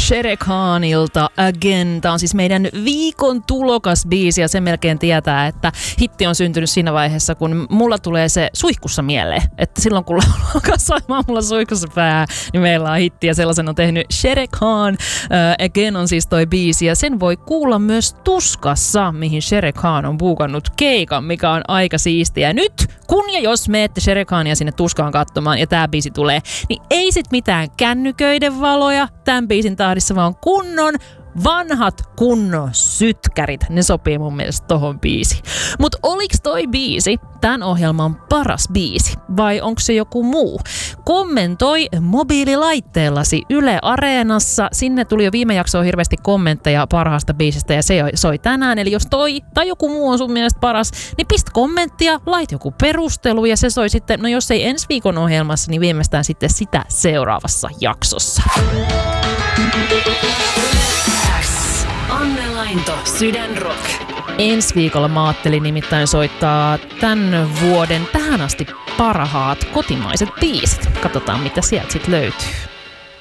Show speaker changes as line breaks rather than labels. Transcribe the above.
Shere Khanilta Again. Tämä on siis meidän viikon tulokas biisi ja se melkein tietää, että hitti on syntynyt siinä vaiheessa, kun mulla tulee se suihkussa mieleen. Että silloin kun alkaa soimaan mulla suihkussa päähän, niin meillä on hitti ja sellaisen on tehnyt Shere Khan. Again on siis toi biisi ja sen voi kuulla myös Tuskassa, mihin Shere Khan on buukannut keikan, mikä on aika siistiä. Nyt kun ja jos menette Shere Khania sinne Tuskaan katsomaan ja tää biisi tulee, niin ei sit mitään kännyköiden valoja tämän biisin tahdissa, vaan vanhat kunnon sytkärit. Ne sopii mun mielestä tohon biisiin. Mut oliks toi biisi tämän ohjelman paras biisi vai onko se joku muu? Kommentoi mobiililaitteellasi Yle Areenassa. Sinne tuli jo viime jaksoon hirveästi kommentteja parhaasta biisistä ja se soi tänään. Eli jos toi tai joku muu on sun mielestä paras, niin pistä kommenttia, lait joku perustelu ja se soi sitten, no jos ei ensi viikon ohjelmassa, niin viimeistään sitten sitä seuraavassa jaksossa.
Anne Lainto, Sydänrock.
Ensi viikolla mä ajattelin nimittäin soittaa tämän vuoden tähän asti parhaat kotimaiset biisit. Katsotaan mitä sieltä sitten löytyy.